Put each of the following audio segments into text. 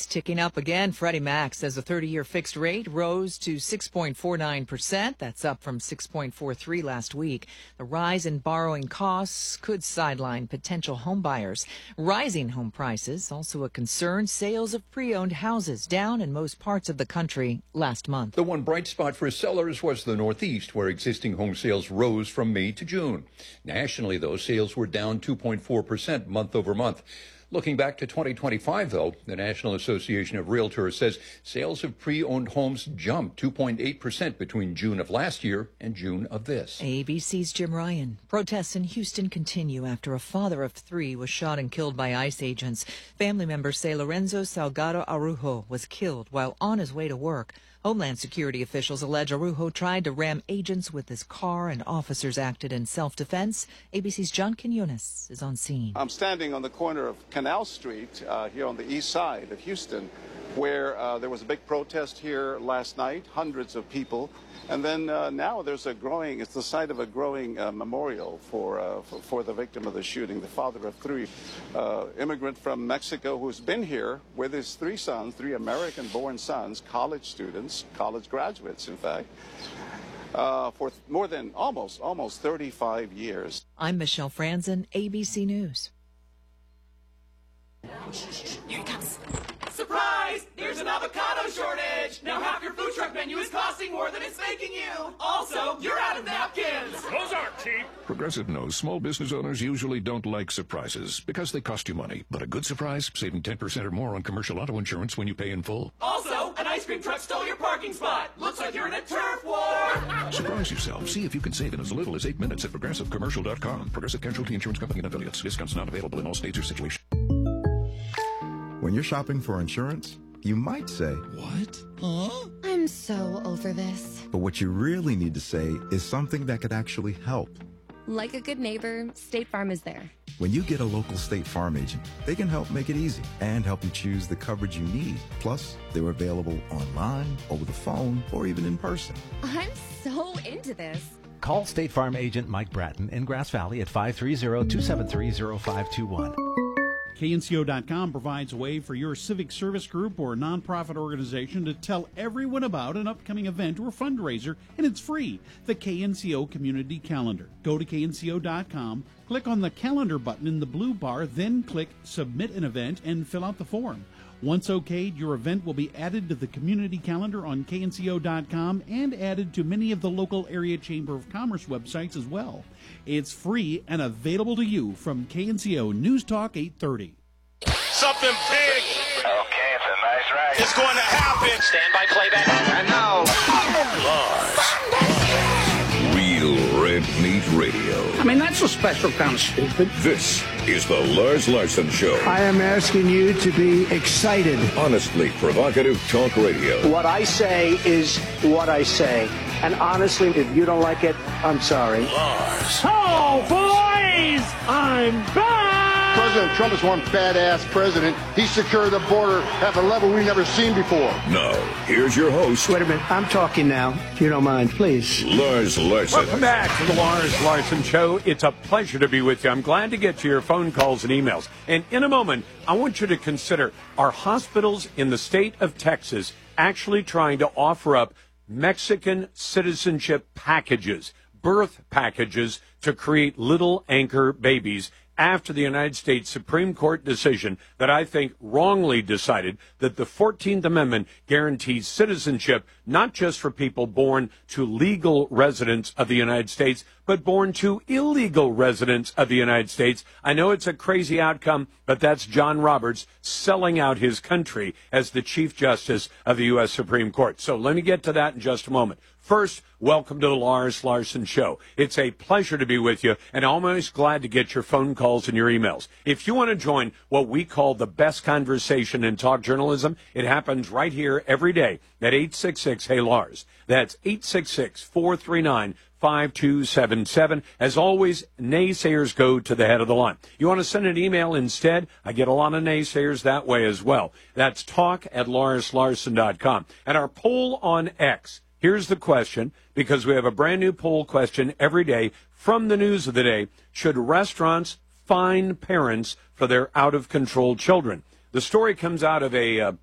ticking up again. Freddie Mac says the 30-year fixed rate rose to 6.49%. That's up from 6.43 last week. The rise in borrowing costs could sideline potential home buyers. Rising home prices, also a concern. Sales of pre-owned houses down in most parts of the country last month. The one bright spot for sellers was the Northeast, where existing home sales rose from May to June. Nationally, though, sales were down 2.4% month over month. Looking back to 2025, though, the National Association of Realtors says sales of pre-owned homes jumped 2.8% between June of last year and June of this. ABC's Jim Ryan. Protests in Houston continue after a father of 3 was shot and killed by ICE agents. Family members say Lorenzo Salgado Araujo was killed while on his way to work. Homeland Security officials allege Araujo tried to ram agents with his car and officers acted in self-defense. ABC's John Quinones is on scene. I'm standing on the corner of Canal Street here on the east side of Houston, where there was a big protest here last night, hundreds of people. And then now it's the site of a growing memorial for the victim of the shooting, the father of 3, immigrant from Mexico who's been here with his 3 sons, 3 American-born sons, college students, college graduates, in fact, for more than almost 35 years. I'm Michelle Franzen, ABC News. Here it comes. Surprise! There's an avocado shortage! Now half your food truck menu is costing more than it's making you! Also, you're out of napkins! Those aren't cheap! Progressive knows small business owners usually don't like surprises because they cost you money. But a good surprise, saving 10% or more on commercial auto insurance when you pay in full. Also, an ice cream truck stole your parking spot! Looks like you're in a turf war! Surprise yourself. See if you can save in as little as 8 minutes at ProgressiveCommercial.com. Progressive Casualty Insurance Company and Affiliates. Discounts not available in all states or situations. When you're shopping for insurance, you might say, "What? Huh?" I'm so over this. But what you really need to say is something that could actually help. Like a good neighbor, State Farm is there. When you get a local State Farm agent, they can help make it easy and help you choose the coverage you need. Plus, they're available online, over the phone, or even in person. I'm so into this. Call State Farm agent Mike Bratton in Grass Valley at 530-273-0521. KNCO.com provides a way for your civic service group or nonprofit organization to tell everyone about an upcoming event or fundraiser, and it's free. The KNCO Community Calendar. Go to KNCO.com, click on the calendar button in the blue bar, then click Submit an Event and fill out the form. Once okayed, your event will be added to the community calendar on KNCO.com and added to many of the local area Chamber of Commerce websites as well. It's free and available to you from KNCO News Talk 830. Something big. Okay, it's a nice ride. It's going to happen. Stand by playback. And now, Real Red Meat Radio. I mean, that's a special kind of stupid. This is the Lars Larson Show. I am asking you to be excited. Honestly provocative talk radio. What I say is what I say. And honestly, if you don't like it, I'm sorry. Lars. Oh, boys! I'm back! President Trump is one badass president. He secured the border at a level we've never seen before. Now, here's your host. Wait a minute. I'm talking now, if you don't mind, please. Lars Larson. Welcome back to the Lars Larson Show. It's a pleasure to be with you. I'm glad to get to your phone calls and emails. And in a moment, I want you to consider, are hospitals in the state of Texas actually trying to offer up Mexican citizenship packages, birth packages, to create little anchor babies after the United States Supreme Court decision that I think wrongly decided that the 14th Amendment guarantees citizenship not just for people born to legal residents of the United States, but born to illegal residents of the United States. I know it's a crazy outcome, but that's John Roberts selling out his country as the Chief Justice of the U.S. Supreme Court. So let me get to that in just a moment. First, welcome to the Lars Larson Show. It's a pleasure to be with you, and I'm always glad to get your phone calls and your emails. If you want to join what we call the best conversation in talk journalism, it happens right here every day at 866-HEY-LARS. That's 866-439-5277. As always, naysayers go to the head of the line. You want to send an email instead? I get a lot of naysayers that way as well. That's talk@LarsLarson.com. And our poll on X. Here's the question, because we have a brand new poll question every day from the news of the day. Should restaurants fine parents for their out-of-control children? The story comes out of a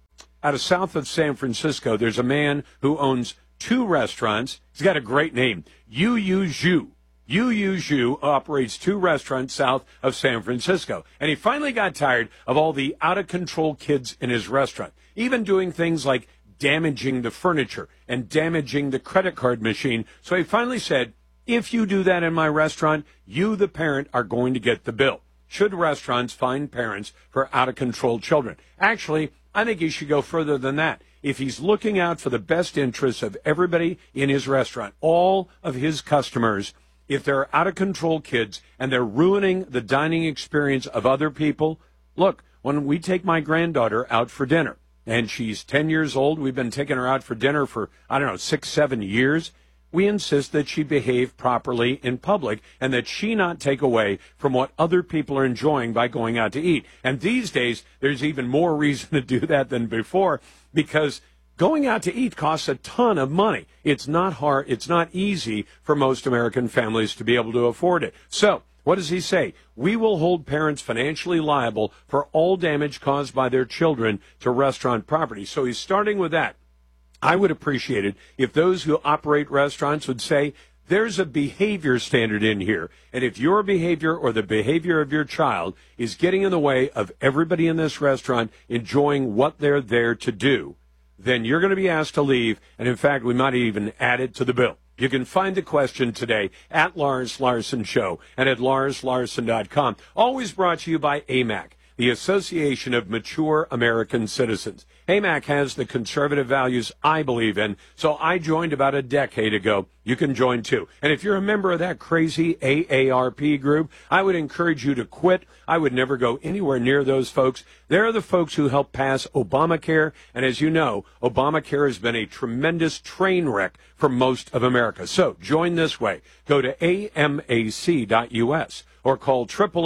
out of south of San Francisco, there's a man who owns 2 restaurants. He's got a great name, Yu Yu Zhu. Yu Yu Zhu operates 2 restaurants south of San Francisco. And he finally got tired of all the out-of-control kids in his restaurant, even doing things like damaging the furniture and damaging the credit card machine. So he finally said, if you do that in my restaurant, you, the parent, are going to get the bill. Should restaurants fine parents for out-of-control children? Actually, I think he should go further than that. If he's looking out for the best interests of everybody in his restaurant, all of his customers, if they're out-of-control kids and they're ruining the dining experience of other people, look, when we take my granddaughter out for dinner, and she's 10 years old, we've been taking her out for dinner for, 6, 7 years, we insist that she behave properly in public and that she not take away from what other people are enjoying by going out to eat. And these days, there's even more reason to do that than before, because going out to eat costs a ton of money. It's not hard. It's not easy for most American families to be able to afford it. So what does he say? We will hold parents financially liable for all damage caused by their children to restaurant property. So he's starting with that. I would appreciate it if those who operate restaurants would say, there's a behavior standard in here, and if your behavior or the behavior of your child is getting in the way of everybody in this restaurant enjoying what they're there to do, then you're going to be asked to leave, and in fact, we might even add it to the bill. You can find the question today at Lars Larson Show and at LarsLarson.com. Always brought to you by AMAC, the Association of Mature American Citizens. AMAC has the conservative values I believe in, so I joined about a decade ago. You can join too. And if you're a member of that crazy AARP group, I would encourage you to quit. I would never go anywhere near those folks. They're the folks who helped pass Obamacare, and as you know, Obamacare has been a tremendous train wreck for most of America. So join this way. Go to amac.us. or call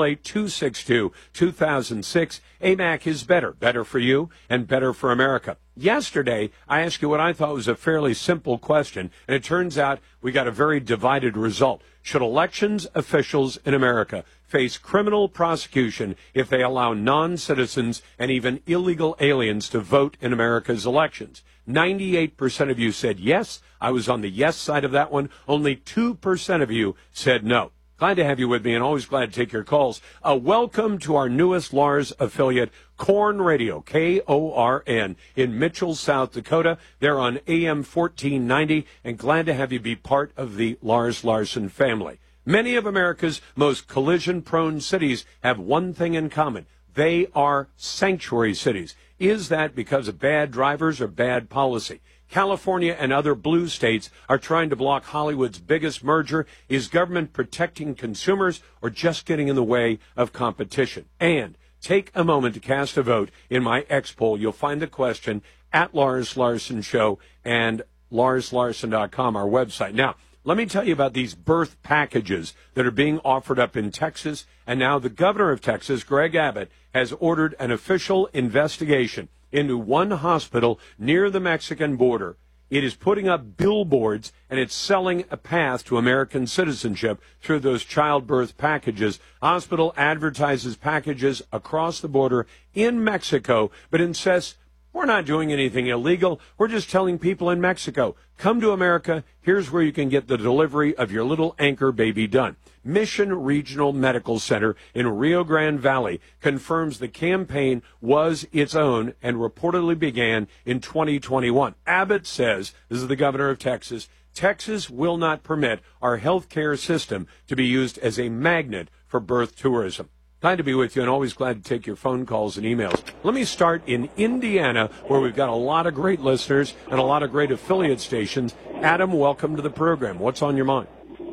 888-262-2006. AMAC is better. Better for you and better for America. Yesterday, I asked you what I thought was a fairly simple question, and it turns out we got a very divided result. Should elections officials in America face criminal prosecution if they allow non-citizens and even illegal aliens to vote in America's elections? 98% of you said yes. I was on the yes side of that one. Only 2% of you said no. Glad to have you with me, and always glad to take your calls. Welcome to our newest Lars affiliate, Korn Radio, K-O-R-N, in Mitchell, South Dakota. They're on AM 1490, and glad to have you be part of the Lars Larson family. Many of America's most collision-prone cities have one thing in common. They are sanctuary cities. Is that because of bad drivers or bad policy? California and other blue states are trying to block Hollywood's biggest merger. Is government protecting consumers or just getting in the way of competition? And take a moment to cast a vote in my X poll. You'll find the question at Lars Larson Show and LarsLarson.com, our website. Now, let me tell you about these birth packages that are being offered up in Texas. And now the governor of Texas, Greg Abbott, has ordered an official investigation into one hospital near the Mexican border. It is putting up billboards, and it's selling a path to American citizenship through those childbirth packages. Hospital advertises packages across the border in Mexico, but insists, we're not doing anything illegal. We're just telling people in Mexico, come to America. Here's where you can get the delivery of your little anchor baby done. Mission Regional Medical Center in Rio Grande Valley confirms the campaign was its own and reportedly began in 2021. Abbott says, this is the governor of Texas, Texas will not permit our health care system to be used as a magnet for birth tourism. Glad to be with you, and always glad to take your phone calls and emails. Let me start in Indiana, where we've got a lot of great listeners and a lot of great affiliate stations. Adam, welcome to the program. What's on your mind?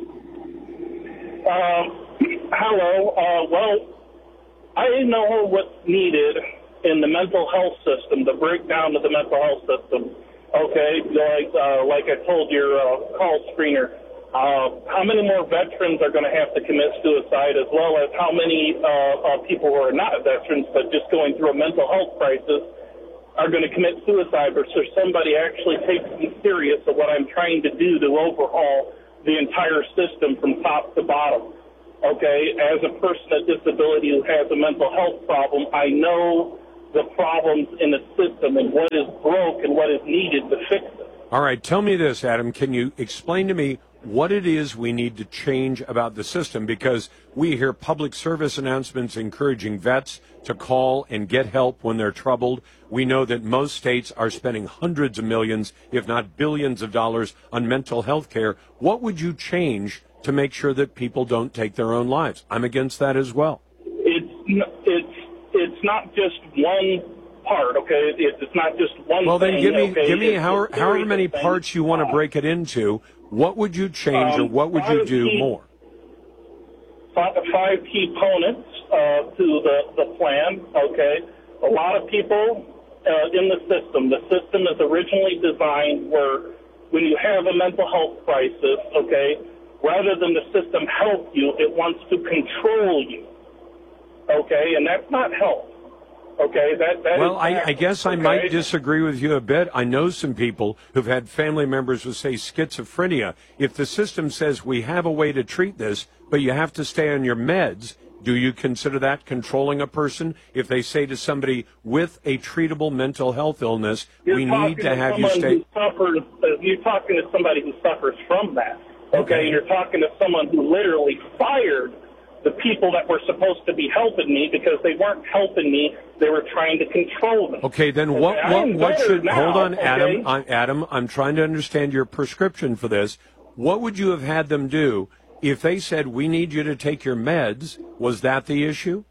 Hello. Well, I know what's needed in the mental health system, the breakdown of the mental health system. Okay, like I told your call screener. How many more veterans are going to have to commit suicide, as well as how many people who are not veterans but just going through a mental health crisis are going to commit suicide versus somebody actually takes me serious of what I'm trying to do to overhaul the entire system from top to bottom. Okay, as a person with disability who has a mental health problem, I know the problems in the system and what is broke and what is needed to fix it. All right, tell me this, Adam. Can you explain to me what it is we need to change about the system? Because we hear public service announcements encouraging vets to call and get help when they're troubled. We know that most states are spending hundreds of millions, if not billions of dollars on mental health care. What would you change to make sure that people don't take their own lives? I'm against that as well. It's not just one part, okay? It's not just one well, thing. Well, then give me it's however many parts you want to break it into. What would you change or what would you do more? 5 key components to the plan, okay? A lot of people in the system is originally designed where when you have a mental health crisis, okay, rather than the system help you, it wants to control you, okay? And that's not help. Okay, well, I guess I might disagree with you a bit. I know some people who've had family members with, say, schizophrenia. If the system says we have a way to treat this, but you have to stay on your meds, do you consider that controlling a person? If they say to somebody with a treatable mental health illness, we need to have you stay. You're talking to somebody who suffers from that. Okay, you're talking to someone who literally fired the people that were supposed to be helping me because they weren't helping me. They were trying to control me. Okay, then what should, hold on, okay? Adam, I'm trying to understand your prescription for this. What would you have had them do if they said, we need you to take your meds? Was that the issue?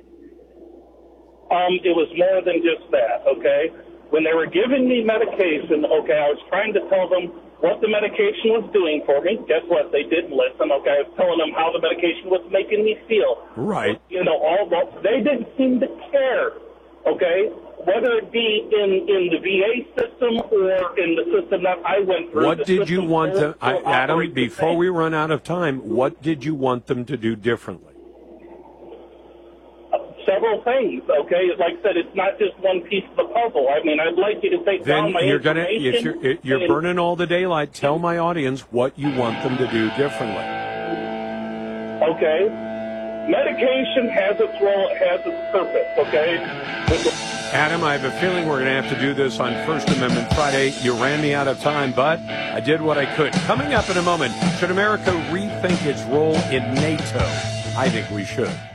It was more than just that, okay? When they were giving me medication, okay, I was trying to tell them what the medication was doing for me. Guess what? They didn't listen. Okay, I was telling them how the medication was making me feel. Right. You know, they didn't seem to care. Okay, whether it be in the VA system or in the system that I went through. What did you want them, Adam? Before we run out of time, what did you want them to do differently? Several things, okay? Like I said, it's not just one piece of the puzzle. I mean, I'd like you to take down my information. If you're burning all the daylight, tell my audience what you want them to do differently. Okay. Medication has its role, it has its purpose, okay? Adam, I have a feeling we're going to have to do this on First Amendment Friday. You ran me out of time, but I did what I could. Coming up in a moment, should America rethink its role in NATO? I think we should.